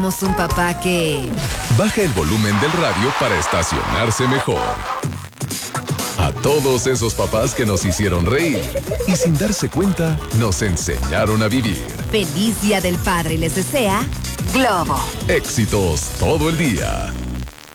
Somos un papá que... baja el volumen del radio para estacionarse mejor. A todos esos papás que nos hicieron reír y sin darse cuenta nos enseñaron a vivir. Feliz Día del Padre les desea Globo. Éxitos todo el día.